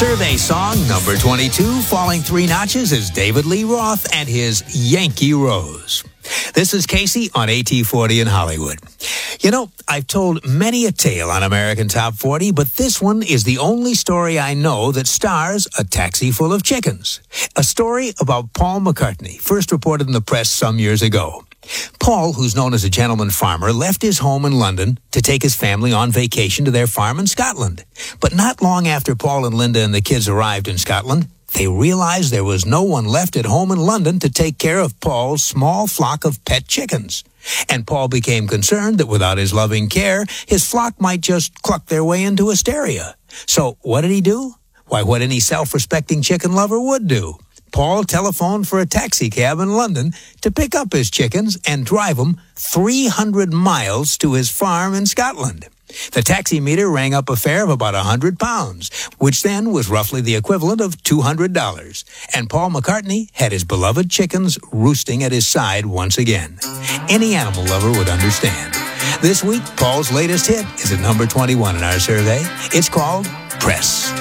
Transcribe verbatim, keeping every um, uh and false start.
Survey song number twenty-two, falling three notches, is David Lee Roth and his Yankee Rose. This is Casey on A T forty in Hollywood. You know, I've told many a tale on American Top forty, but this one is the only story I know that stars a taxi full of chickens. A story about Paul McCartney, first reported in the press some years ago. Paul, who's known as a gentleman farmer, left his home in London to take his family on vacation to their farm in Scotland. But not long after Paul and Linda and the kids arrived in Scotland, they realized there was no one left at home in London to take care of Paul's small flock of pet chickens. And Paul became concerned that without his loving care, his flock might just cluck their way into hysteria. So what did he do? Why, what any self-respecting chicken lover would do. Paul telephoned for a taxi cab in London to pick up his chickens and drive them three hundred miles to his farm in Scotland. The taxi meter rang up a fare of about one hundred pounds, which then was roughly the equivalent of two hundred dollars. And Paul McCartney had his beloved chickens roosting at his side once again. Any animal lover would understand. This week, Paul's latest hit is at number twenty-one in our survey. It's called Press.